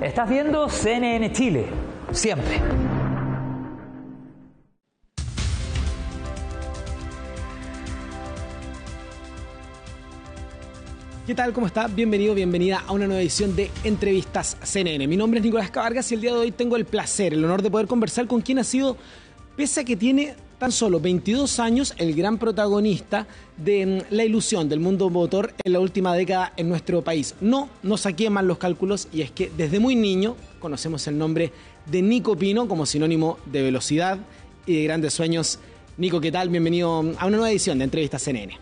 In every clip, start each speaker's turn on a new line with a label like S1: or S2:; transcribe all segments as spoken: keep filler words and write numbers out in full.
S1: Estás viendo C N N Chile, siempre.
S2: ¿Qué tal? ¿Cómo está? Bienvenido, bienvenida a una nueva edición de Entrevistas C N N. Mi nombre es Nicolás Cabargas y el día de hoy tengo el placer, el honor de poder conversar con quien ha sido, pese a que tiene tan solo veintidós años, el gran protagonista de la ilusión del mundo motor en la última década en nuestro país. No nos saqué mal los cálculos, y es que desde muy niño conocemos el nombre de Nico Pino como sinónimo de velocidad y de grandes sueños. Nico, ¿qué tal? Bienvenido a una nueva edición de Entrevistas C N N.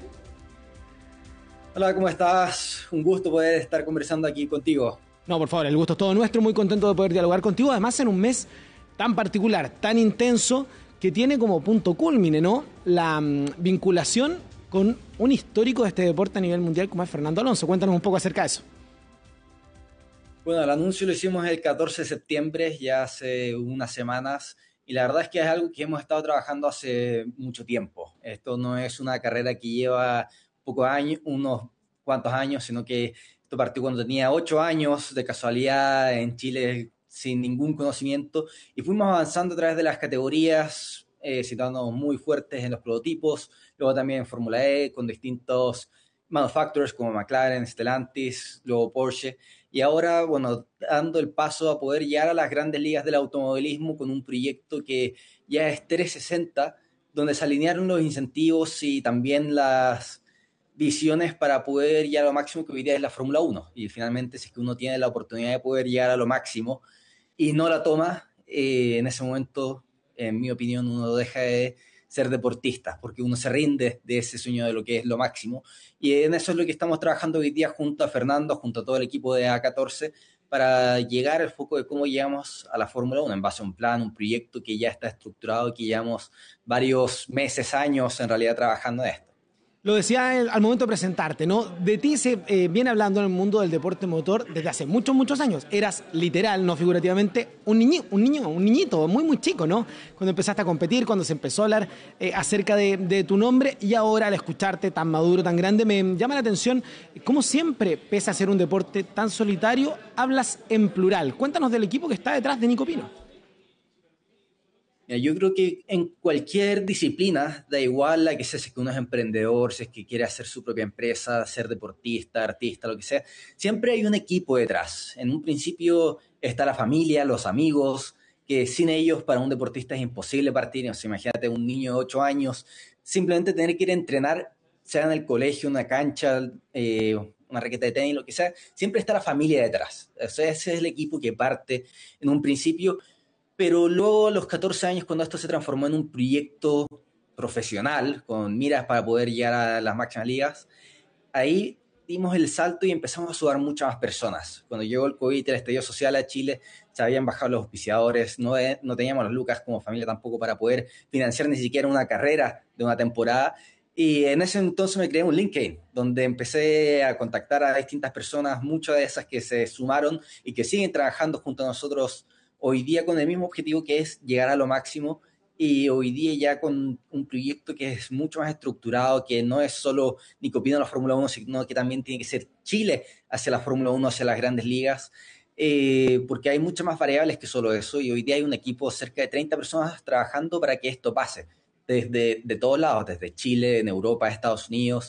S3: Hola, ¿cómo estás? Un gusto poder estar conversando aquí contigo.
S2: No, por favor, el gusto es todo nuestro, muy contento de poder dialogar contigo, además en un mes tan particular, tan intenso, que tiene como punto culmine, ¿no?, la um, vinculación con un histórico de este deporte a nivel mundial como es Fernando Alonso. Cuéntanos un poco acerca de eso.
S3: Bueno, el anuncio lo hicimos el catorce de septiembre, ya hace unas semanas, y la verdad es que es algo que hemos estado trabajando hace mucho tiempo. Esto no es una carrera que lleva pocos años, unos cuantos años, sino que esto partió cuando tenía ocho años, de casualidad, en Chile, sin ningún conocimiento, y fuimos avanzando a través de las categorías, eh, situándonos muy fuertes en los prototipos, luego también en Fórmula E, con distintos manufacturers como McLaren, Stellantis, luego Porsche, y ahora, bueno, dando el paso a poder llegar a las grandes ligas del automovilismo con un proyecto que ya es trescientos sesenta, donde se alinearon los incentivos y también las visiones para poder llegar a lo máximo que hoy día es la Fórmula uno. Y finalmente, si es que uno tiene la oportunidad de poder llegar a lo máximo y no la toma, eh, en ese momento, en mi opinión, uno deja de ser deportista, porque uno se rinde de ese sueño de lo que es lo máximo. Y en eso es lo que estamos trabajando hoy día junto a Fernando, junto a todo el equipo de A catorce, para llegar al foco de cómo llegamos a la Fórmula uno en base a un plan, un proyecto que ya está estructurado, que llevamos varios meses, años en realidad trabajando en esto.
S2: Lo decía al momento de presentarte, ¿no? De ti se eh, viene hablando en el mundo del deporte motor desde hace muchos, muchos años. Eras literal, no figurativamente, un niño, un niño, un niñito muy, muy chico, ¿no? Cuando empezaste a competir, cuando se empezó a hablar eh, acerca de, de tu nombre, y ahora al escucharte tan maduro, tan grande, me llama la atención cómo siempre, pese a ser un deporte tan solitario, hablas en plural. Cuéntanos del equipo que está detrás de Nico Pino.
S3: Yo creo que en cualquier disciplina, da igual la que sea, si es que uno es emprendedor, si es que quiere hacer su propia empresa, ser deportista, artista, lo que sea, siempre hay un equipo detrás. En un principio está la familia, los amigos, que sin ellos para un deportista es imposible partir. O sea, imagínate un niño de ocho años, simplemente tener que ir a entrenar, sea en el colegio, una cancha, eh, una raqueta de tenis, lo que sea, siempre está la familia detrás. O sea, ese es el equipo que parte en un principio. Pero luego a los catorce años, cuando esto se transformó en un proyecto profesional, con miras para poder llegar a las máximas ligas, ahí dimos el salto y empezamos a sudar muchas más personas. Cuando llegó el COVID, el estallido social a Chile, se habían bajado los auspiciadores, no, no teníamos los lucas como familia tampoco para poder financiar ni siquiera una carrera de una temporada. Y en ese entonces me creé un LinkedIn, donde empecé a contactar a distintas personas, muchas de esas que se sumaron y que siguen trabajando junto a nosotros hoy día con el mismo objetivo, que es llegar a lo máximo, y hoy día ya con un proyecto que es mucho más estructurado, que no es solo Nico Pino en la Fórmula uno, sino que también tiene que ser Chile hacia la Fórmula uno, hacia las grandes ligas, eh, porque hay muchas más variables que solo eso, y hoy día hay un equipo de cerca de treinta personas trabajando para que esto pase, desde de todos lados, desde Chile, en Europa, Estados Unidos,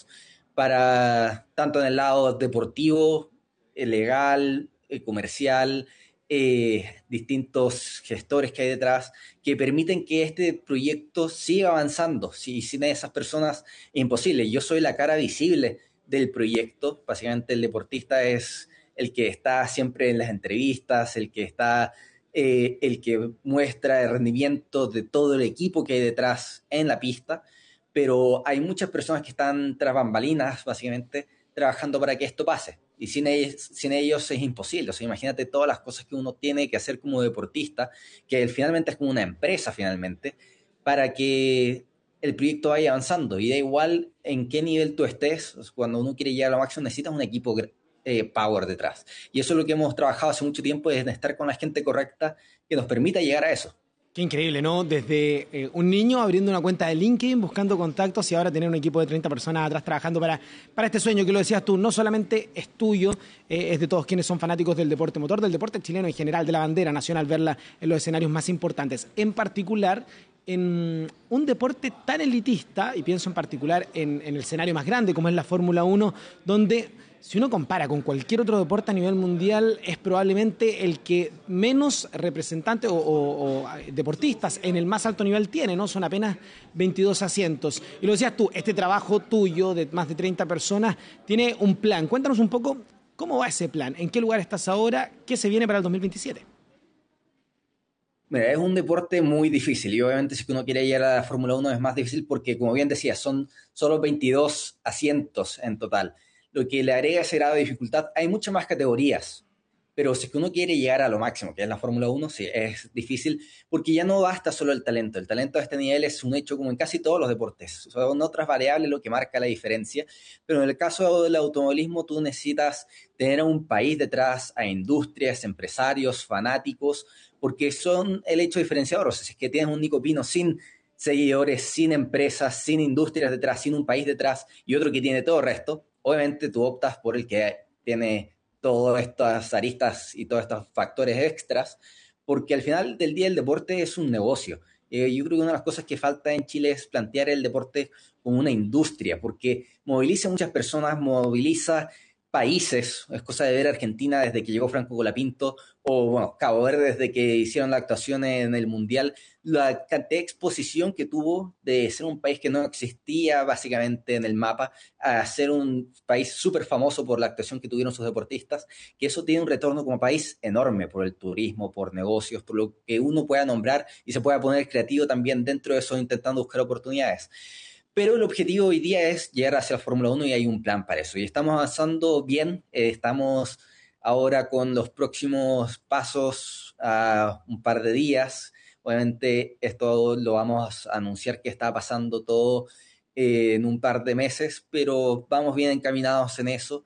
S3: para tanto en el lado deportivo, legal, eh, comercial, Eh, distintos gestores que hay detrás que permiten que este proyecto siga avanzando. Si, sin esas personas es imposible. Yo soy la cara visible del proyecto. Básicamente el deportista es el que está siempre en las entrevistas, el que está, eh, el que muestra el rendimiento de todo el equipo que hay detrás en la pista, pero hay muchas personas que están tras bambalinas, básicamente, trabajando para que esto pase. Y sin ellos, sin ellos es imposible. O sea, imagínate todas las cosas que uno tiene que hacer como deportista, que finalmente es como una empresa finalmente, para que el proyecto vaya avanzando. Y da igual en qué nivel tú estés, cuando uno quiere llegar a lo máximo necesitas un equipo eh, power detrás. Y eso es lo que hemos trabajado hace mucho tiempo, es estar con la gente correcta que nos permita llegar a eso.
S2: Qué increíble, ¿no? Desde eh, un niño abriendo una cuenta de LinkedIn, buscando contactos y ahora tener un equipo de treinta personas atrás trabajando para, para este sueño que lo decías tú, no solamente es tuyo, eh, es de todos quienes son fanáticos del deporte motor, del deporte chileno en general, de la bandera nacional, verla en los escenarios más importantes. En particular, en un deporte tan elitista, y pienso en particular en, en el escenario más grande como es la Fórmula uno, donde si uno compara con cualquier otro deporte a nivel mundial, es probablemente el que menos representantes o, o, o deportistas en el más alto nivel tiene, ¿no? Son apenas veintidós asientos. Y lo decías tú, este trabajo tuyo de más de treinta personas tiene un plan. Cuéntanos un poco cómo va ese plan, en qué lugar estás ahora, qué se viene para el dos mil veintisiete.
S3: Mira, es un deporte muy difícil y obviamente si uno quiere llegar a la Fórmula uno es más difícil porque, como bien decía, son solo veintidós asientos en total, lo que le agrega ese grado de dificultad. Hay muchas más categorías, pero si uno quiere llegar a lo máximo, que es la Fórmula uno, sí, es difícil porque ya no basta solo el talento. El talento a este nivel es un hecho como en casi todos los deportes. Son otras variables lo que marca la diferencia, pero en el caso del automovilismo tú necesitas tener a un país detrás, a industrias, empresarios, fanáticos, porque son el hecho diferenciador. O sea, si es que tienes un Nico Pino sin seguidores, sin empresas, sin industrias detrás, sin un país detrás y otro que tiene todo el resto, obviamente tú optas por el que tiene todas estas aristas y todos estos factores extras, porque al final del día el deporte es un negocio. Eh, yo creo que una de las cosas que falta en Chile es plantear el deporte como una industria, porque moviliza muchas personas, moviliza países. Es cosa de ver Argentina desde que llegó Franco Colapinto, o bueno, Cabo Verde desde que hicieron la actuación en el Mundial, la cantidad de exposición que tuvo de ser un país que no existía básicamente en el mapa, a ser un país súper famoso por la actuación que tuvieron sus deportistas, que eso tiene un retorno como país enorme por el turismo, por negocios, por lo que uno pueda nombrar y se pueda poner creativo también dentro de eso, intentando buscar oportunidades. Pero el objetivo hoy día es llegar hacia la Fórmula uno y hay un plan para eso. Y estamos avanzando bien, eh, estamos ahora con los próximos pasos a un par de días. Obviamente esto lo vamos a anunciar que está pasando todo eh, en un par de meses, pero vamos bien encaminados en eso.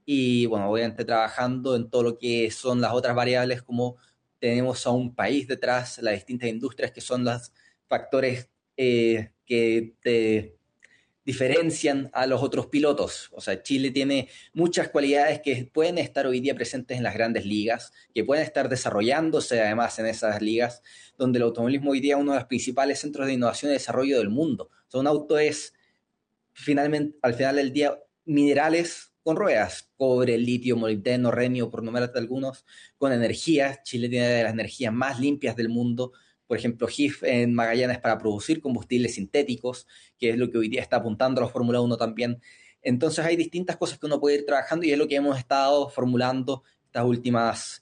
S3: Y bueno, obviamente trabajando en todo lo que son las otras variables, como tenemos a un país detrás, las distintas industrias que son los factores eh, que te diferencian a los otros pilotos. O sea, Chile tiene muchas cualidades que pueden estar hoy día presentes en las grandes ligas, que pueden estar desarrollándose además en esas ligas, donde el automovilismo hoy día es uno de los principales centros de innovación y desarrollo del mundo. O sea, un auto es, finalmente, al final del día, minerales con ruedas, cobre, litio, molibdeno, renio, por nombrarte algunos, con energía. Chile tiene de las energías más limpias del mundo. Por ejemplo, G I F en Magallanes para producir combustibles sintéticos, que es lo que hoy día está apuntando a la Fórmula uno también. Entonces hay distintas cosas que uno puede ir trabajando y es lo que hemos estado formulando estas últimas,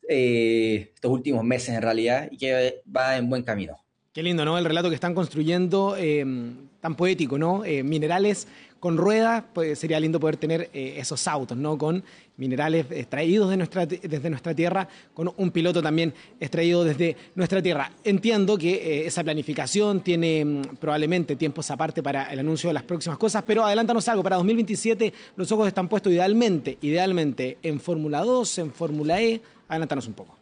S3: eh, estos últimos meses en realidad y que va en buen camino.
S2: Qué lindo, ¿no? El relato que están construyendo, eh, tan poético, ¿no? Eh, minerales con ruedas, pues sería lindo poder tener eh, esos autos, ¿no? Con minerales extraídos de nuestra, desde nuestra tierra, con un piloto también extraído desde nuestra tierra. Entiendo que eh, esa planificación tiene mm, probablemente tiempos aparte para el anuncio de las próximas cosas, pero adelántanos algo, para dos mil veintisiete los ojos están puestos idealmente, idealmente en Fórmula dos, en Fórmula E, adelántanos un poco.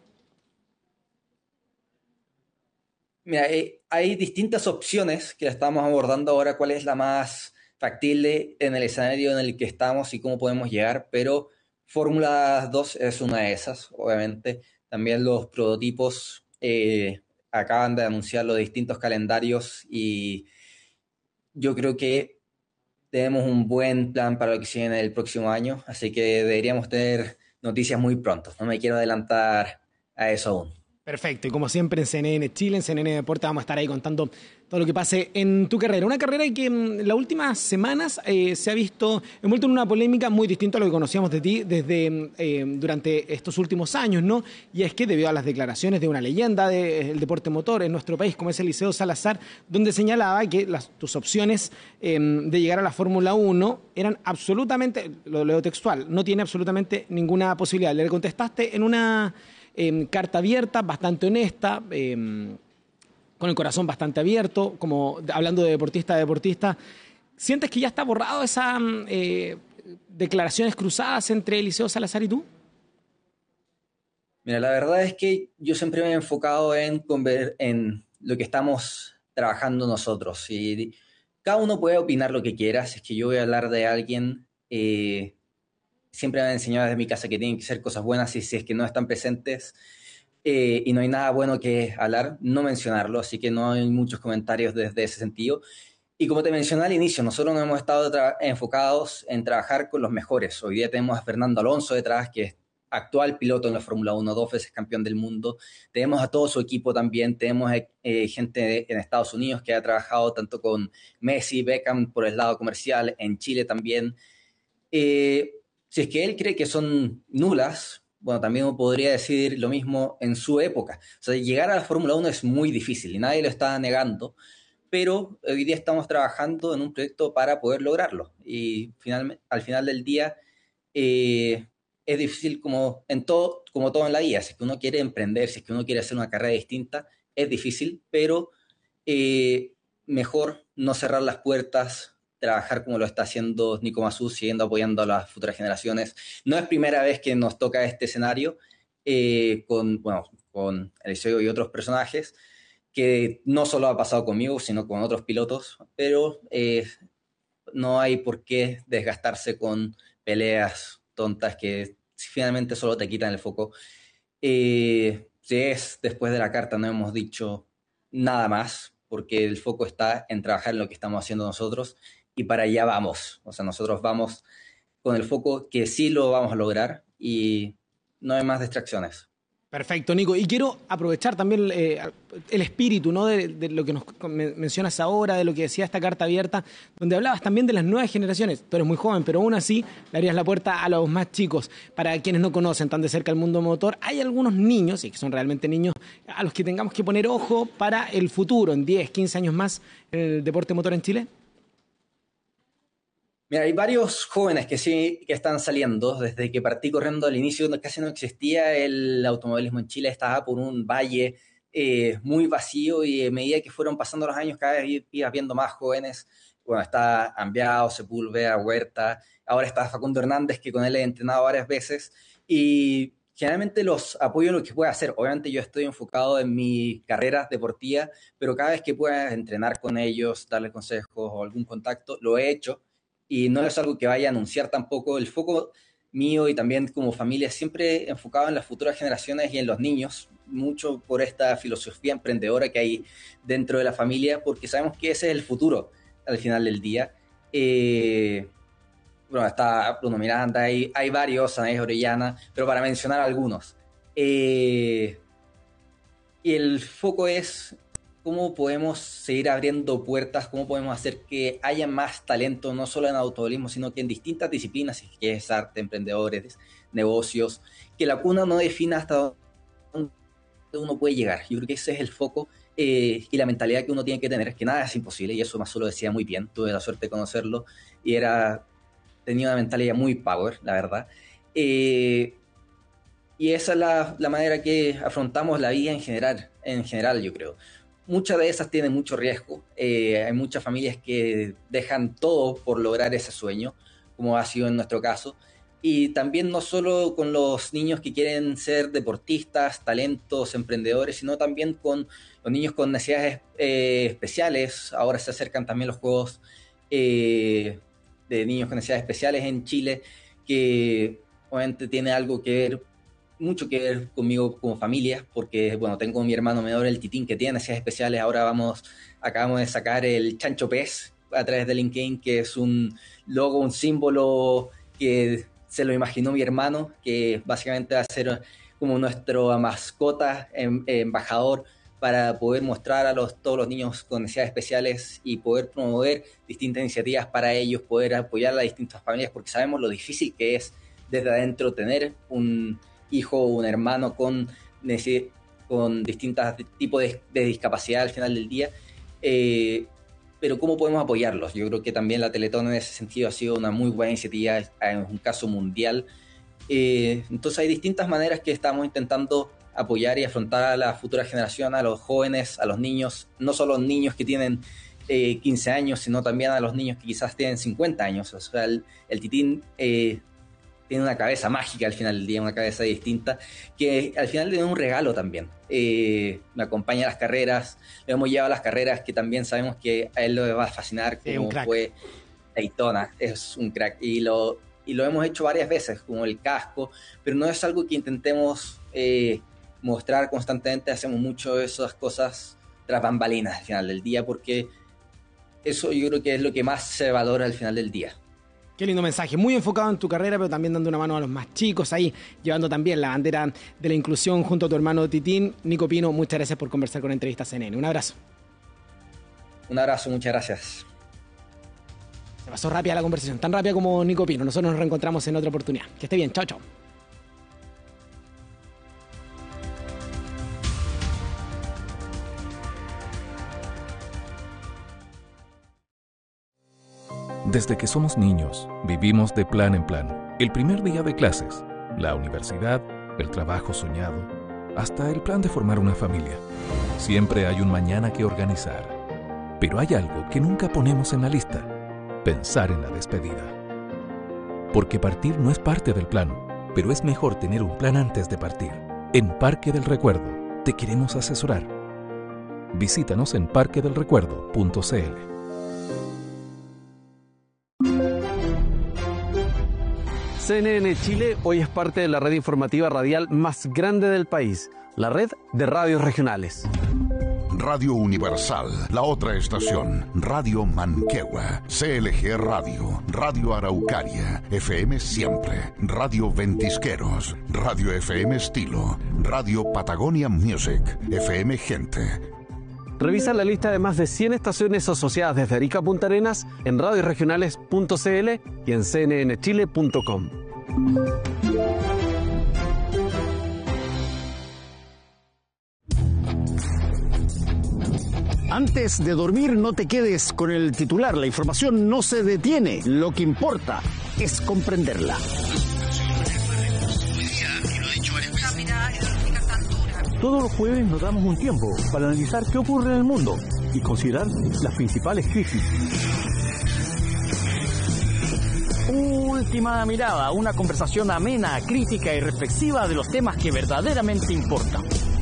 S3: Mira, eh, hay distintas opciones que la estamos abordando ahora, cuál es la más factible en el escenario en el que estamos y cómo podemos llegar, pero Fórmula dos es una de esas, obviamente. También los prototipos eh, acaban de anunciar los distintos calendarios y yo creo que tenemos un buen plan para lo que sigue en el próximo año, así que deberíamos tener noticias muy pronto. No me quiero adelantar a eso aún.
S2: Perfecto, y como siempre en C N N Chile, en C N N Deportes vamos a estar ahí contando todo lo que pase en tu carrera. Una carrera que en las últimas semanas eh, se ha visto envuelto en una polémica muy distinta a lo que conocíamos de ti desde eh, durante estos últimos años, ¿no? Y es que debido a las declaraciones de una leyenda del deporte motor en nuestro país, como es Eliseo Salazar, donde señalaba que las, tus opciones eh, de llegar a la Fórmula uno eran absolutamente, lo leo textual, no tiene absolutamente ninguna posibilidad. Le contestaste en una Eh, carta abierta, bastante honesta, eh, con el corazón bastante abierto, como hablando de deportista a deportista. ¿Sientes que ya está borrado esas eh, declaraciones cruzadas entre Eliseo Salazar y tú?
S3: Mira, la verdad es que yo siempre me he enfocado en, conver- en lo que estamos trabajando nosotros. Y cada uno puede opinar lo que quiera. Si es que yo voy a hablar de alguien, eh, siempre me han enseñado desde mi casa que tienen que ser cosas buenas y si es que no están presentes eh, y no hay nada bueno que hablar, no mencionarlo. Así que no hay muchos comentarios desde ese sentido. Y como te mencioné al inicio, nosotros nos hemos estado enfocados en trabajar con los mejores. Hoy día tenemos a Fernando Alonso detrás, que es actual piloto en la Fórmula uno, dos veces campeón del mundo. Tenemos a todo su equipo también. Tenemos eh, gente en Estados Unidos que ha trabajado tanto con Messi, Beckham por el lado comercial, en Chile también. Eh, si es que él cree que son nulas, bueno, también podría decir lo mismo en su época. O sea, llegar a la Fórmula uno es muy difícil y nadie lo está negando. Pero hoy día estamos trabajando en un proyecto para poder lograrlo. Y final, al final del día eh, es difícil como, en todo, como todo en la vida. Si es que uno quiere emprender, si es que uno quiere hacer una carrera distinta, es difícil, pero eh, mejor no cerrar las puertas, trabajar como lo está haciendo Nico Mazú, siguiendo apoyando a las futuras generaciones. No es primera vez que nos toca este escenario eh, con, bueno, con Eliseo y otros personajes, que no solo ha pasado conmigo, sino con otros pilotos, pero eh, no hay por qué desgastarse con peleas tontas que finalmente solo te quitan el foco. Eh, si es después de la carta, no hemos dicho nada más, porque el foco está en trabajar en lo que estamos haciendo nosotros y para allá vamos. O sea, nosotros vamos con el foco que sí lo vamos a lograr y no hay más distracciones.
S2: Perfecto, Nico. Y quiero aprovechar también eh, el espíritu, ¿no? de, de lo que nos mencionas ahora, de lo que decía esta carta abierta, donde hablabas también de las nuevas generaciones. Tú eres muy joven, pero aún así le abrías la puerta a los más chicos. Para quienes no conocen tan de cerca el mundo motor, hay algunos niños, y que son realmente niños, a los que tengamos que poner ojo para el futuro, en diez, quince años más, en el deporte motor en Chile.
S3: Mira, hay varios jóvenes que sí que están saliendo. Desde que partí corriendo al inicio, casi no existía el automovilismo en Chile, estaba por un valle eh, muy vacío y a medida que fueron pasando los años cada vez ibas viendo más jóvenes. Bueno, está Ambiao, Sepúlveda, Huerta, ahora está Facundo Hernández, que con él he entrenado varias veces y generalmente los apoyo en lo que pueda hacer. Obviamente yo estoy enfocado en mi carrera deportiva, pero cada vez que pueda entrenar con ellos, darles consejos o algún contacto, lo he hecho. Y no es algo que vaya a anunciar tampoco. El foco mío y también como familia siempre enfocado en las futuras generaciones y en los niños, mucho por esta filosofía emprendedora que hay dentro de la familia, porque sabemos que ese es el futuro al final del día. Eh, bueno, está Bruno Miranda, hay, hay varios, Anaís Orellana, pero para mencionar algunos. Eh, y el foco es cómo podemos seguir abriendo puertas, cómo podemos hacer que haya más talento, no solo en automovilismo, sino que en distintas disciplinas, que es arte, emprendedores, negocios, que la cuna no defina hasta dónde uno puede llegar. Yo creo que ese es el foco eh, y la mentalidad que uno tiene que tener, es que nada es imposible, y eso Mazú lo decía muy bien, tuve la suerte de conocerlo, y era, tenía una mentalidad muy power, la verdad. Eh, y esa es la, la manera que afrontamos la vida en general, en general yo creo. Muchas de esas tienen mucho riesgo. Eh, hay muchas familias que dejan todo por lograr ese sueño, como ha sido en nuestro caso. Y también no solo con los niños que quieren ser deportistas, talentos, emprendedores, sino también con los niños con necesidades eh, especiales. Ahora se acercan también los juegos eh, de niños con necesidades especiales en Chile, que obviamente tiene algo que ver mucho que ver conmigo como familia, porque bueno, tengo a mi hermano menor, el Titín, que tiene necesidades especiales. Ahora vamos, acabamos de sacar el Chancho Pez a través de LinkedIn, que es un logo, un símbolo que se lo imaginó mi hermano, que básicamente va a ser como nuestra mascota, em, embajador, para poder mostrar a los, todos los niños con necesidades especiales y poder promover distintas iniciativas para ellos, poder apoyar a las distintas familias, porque sabemos lo difícil que es desde adentro tener un hijo o un hermano con, con distintos tipos de, de discapacidad al final del día, eh, pero ¿cómo podemos apoyarlos? Yo creo que también la Teletón en ese sentido ha sido una muy buena iniciativa, es un caso mundial, eh, entonces hay distintas maneras que estamos intentando apoyar y afrontar a la futura generación, a los jóvenes, a los niños, no solo los niños que tienen eh, quince años, sino también a los niños que quizás tienen cincuenta años. O sea, el, el Titín eh, tiene una cabeza mágica al final del día, una cabeza distinta, que al final le da un regalo también. Eh, me acompaña a las carreras, lo hemos llevado a las carreras que también sabemos que a él le va a fascinar, como fue Daytona, es un crack, y lo, y lo hemos hecho varias veces, como el casco, pero no es algo que intentemos eh, mostrar constantemente, hacemos mucho de esas cosas tras bambalinas al final del día, porque eso yo creo que es lo que más se valora al final del día.
S2: Qué lindo mensaje, muy enfocado en tu carrera, pero también dando una mano a los más chicos ahí, llevando también la bandera de la inclusión junto a tu hermano Titín. Nico Pino, muchas gracias por conversar con Entrevistas C N N. Un abrazo.
S3: Un abrazo, muchas gracias.
S2: Se pasó rápida la conversación, tan rápida como Nico Pino. Nosotros nos reencontramos en otra oportunidad. Que esté bien, chao, chao.
S4: Desde que somos niños, vivimos de plan en plan. El primer día de clases, la universidad, el trabajo soñado, hasta el plan de formar una familia. Siempre hay un mañana que organizar. Pero hay algo que nunca ponemos en la lista: pensar en la despedida. Porque partir no es parte del plan, pero es mejor tener un plan antes de partir. En Parque del Recuerdo te queremos asesorar. Visítanos en parque del recuerdo punto c l.
S5: C N N Chile hoy es parte de la red informativa radial más grande del país, la red de radios regionales.
S6: Radio Universal, la otra estación, Radio Manquehue, C L G Radio, Radio Araucaria, F M Siempre, Radio Ventisqueros, Radio F M Estilo, Radio Patagonia Music, F M Gente.
S5: Revisa la lista de más de cien estaciones asociadas desde Arica a Punta Arenas en radios regionales punto c l y en c n n chile punto com.
S7: Antes de dormir, no te quedes con el titular. La información no se detiene. Lo que importa es comprenderla.
S8: Todos los jueves nos damos un tiempo para analizar qué ocurre en el mundo y considerar las principales crisis.
S9: Última mirada, una conversación amena, crítica y reflexiva de los temas que verdaderamente importan.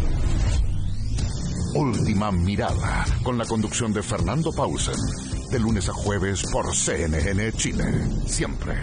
S6: Última mirada, con la conducción de Fernando Pausen, de lunes a jueves por C N N Chile, siempre.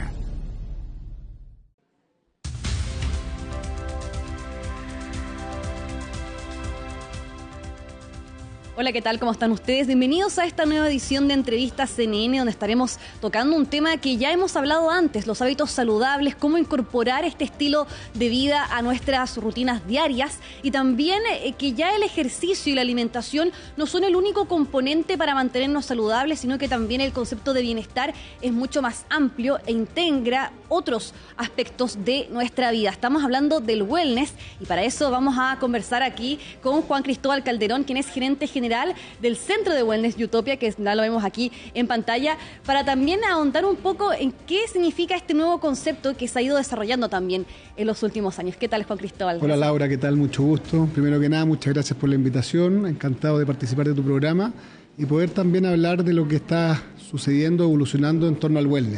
S10: Hola, ¿qué tal? ¿Cómo están ustedes? Bienvenidos a esta nueva edición de Entrevistas C N N, donde estaremos tocando un tema que ya hemos hablado antes, los hábitos saludables, cómo incorporar este estilo de vida a nuestras rutinas diarias, y también eh, que ya el ejercicio y la alimentación no son el único componente para mantenernos saludables, sino que también el concepto de bienestar es mucho más amplio e integra otros aspectos de nuestra vida. Estamos hablando del wellness, y para eso vamos a conversar aquí con Juan Cristóbal Calderón, quien es gerente general del Centro de Wellness Utopia, que ya lo vemos aquí en pantalla, para también ahondar un poco en qué significa este nuevo concepto que se ha ido desarrollando también en los últimos años. ¿Qué tal, Juan Cristóbal?
S11: Hola, Laura, ¿qué tal? Mucho gusto. Primero que nada, muchas gracias por la invitación. Encantado de participar de tu programa y poder también hablar de lo que está sucediendo, evolucionando en torno al wellness.